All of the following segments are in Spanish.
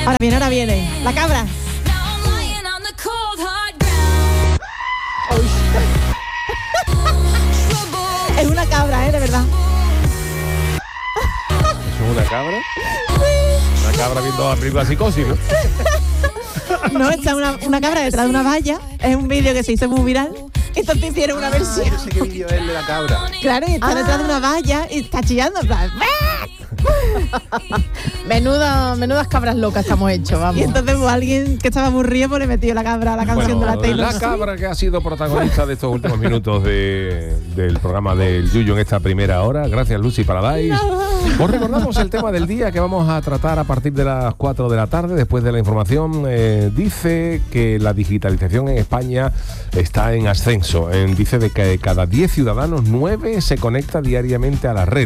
Ahora viene. La cabra. Es una cabra, de verdad. ¿Es una cabra? Una cabra viendo la película Psicosis, ¿no? No, está una cabra detrás de una valla. Es un vídeo que se hizo muy viral. Entonces hicieron una versión. Yo sé qué vídeo es el de la cabra. Claro, y está detrás de una valla y está chillando. En plan, Menudas cabras locas estamos hechos, vamos. y entonces pues, alguien que estaba aburrido pues le metió la cabra a la canción de la Taylor. La cabra que ha sido protagonista de estos últimos minutos del programa del Yuyu en esta primera hora. Gracias, Lucy Paradise. Os recordamos el tema del día que vamos a tratar a partir de las 4 de la tarde. Después de la información, dice que la digitalización en España está en ascenso. Dice de que cada 10 ciudadanos, 9 se conecta diariamente a la red.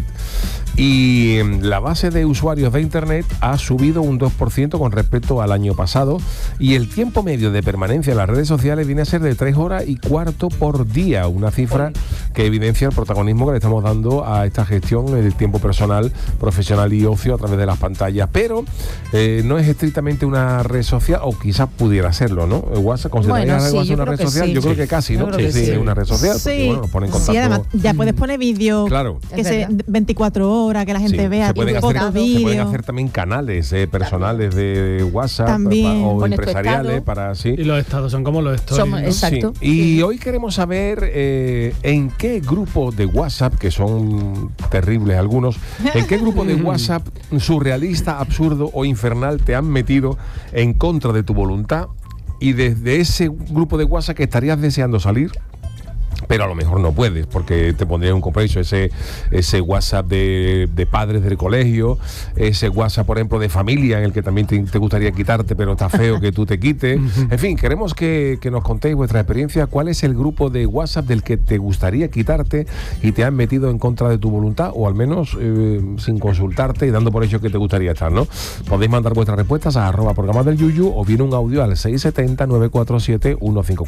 Y la base de usuarios de Internet ha subido un 2% con respecto al año pasado y el tiempo medio de permanencia en las redes sociales viene a ser de 3 horas y cuarto por día, una cifra que evidencia el protagonismo que le estamos dando a esta gestión del tiempo personal, profesional y ocio a través de las pantallas, pero no es estrictamente una red social, o quizás pudiera serlo, ¿no? WhatsApp, ¿considerarías WhatsApp una red social? Yo creo que casi, ¿no? Sí, es una red social, porque bueno, nos pone en contacto. Sí, además ya puedes poner vídeos, claro, que se 24 horas, que la gente vea, se pueden vídeos. hacer también canales personales de WhatsApp o empresariales para sí. Y los estados son como los stories, ¿no? Exacto. Sí. Y hoy queremos saber en qué grupo de WhatsApp, que son terribles algunos, en qué grupo de WhatsApp surrealista, absurdo o infernal te han metido en contra de tu voluntad, y desde ese grupo de WhatsApp que estarías deseando salir, pero a lo mejor no puedes porque te pondría un compromiso, ese WhatsApp de padres del colegio, ese WhatsApp, por ejemplo, de familia, en el que también te gustaría quitarte, pero está feo que tú te quites. En fin, queremos que nos contéis vuestra experiencia. ¿Cuál es el grupo de WhatsApp del que te gustaría quitarte y te han metido en contra de tu voluntad, o al menos sin consultarte y dando por hecho que te gustaría estar, ¿no? Podéis mandar vuestras respuestas a @programas del Yuyu o bien un audio al 670-947-154,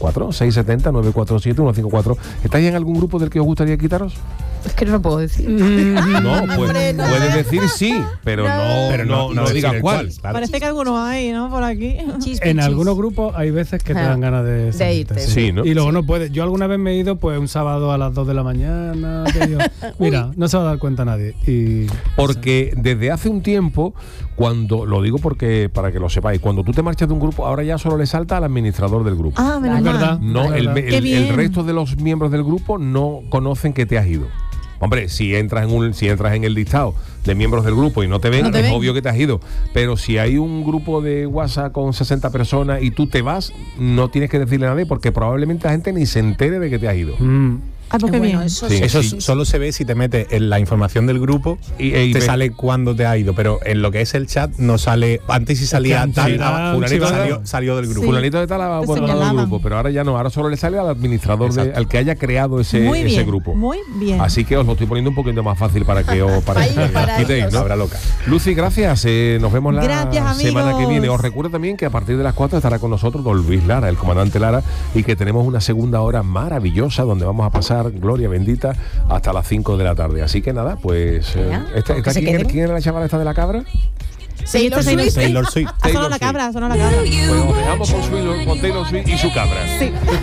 670-947-154. ¿Estáis en algún grupo del que os gustaría quitaros? Es que no lo puedo decir. No, puedes decir sí, pero no digas cuál. Parece que algunos hay, ¿no? Por aquí. En algunos grupos hay veces que te dan ganas de irte. Sí, ¿no? Y luego no puedes. Yo alguna vez me he ido pues un sábado a las 2 de la mañana. Mira, no se va a dar cuenta nadie. Porque desde hace un tiempo, cuando lo digo porque para que lo sepáis, cuando tú te marchas de un grupo, ahora ya solo le salta al administrador del grupo. Ah, Es verdad. No, el resto de los miembros del grupo no conocen que te has ido. Hombre, si entras en el listado de miembros del grupo y no te ven, es obvio que te has ido. Pero si hay un grupo de WhatsApp con 60 personas y tú te vas, no tienes que decirle a nadie porque probablemente la gente ni se entere de que te has ido. Porque bueno, bien. Eso solo se ve si te metes en la información del grupo y te sale cuándo te ha ido, pero en lo que es el chat no sale. Antes sí salía fulanito salió del grupo. Fulanito de tal ha abandonado el grupo, pero ahora ya no, ahora solo le sale al administrador, al que haya creado ese grupo. Muy bien. Así que os lo estoy poniendo un poquito más fácil para que os quitéis, ¿no? Habrá loca. Lucy, gracias. Nos vemos la semana que viene. Os recuerdo también que a partir de las 4 estará con nosotros don Luis Lara, el comandante Lara, y que tenemos una segunda hora maravillosa donde vamos a pasar gloria bendita hasta las 5 de la tarde. Así que nada, pues ¿quién era la chavala esta de la cabra? Sí, Taylor Swift. Sonó la cabra. Pues os dejamos con Taylor Swift y su cabra. Sí.